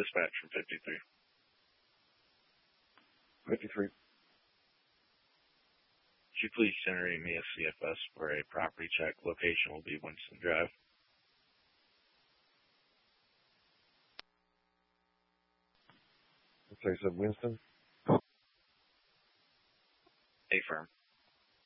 Dispatch from 53. 53. Could you please generate me a CFS for a property check? Location will be Winston Drive. So you said Winston?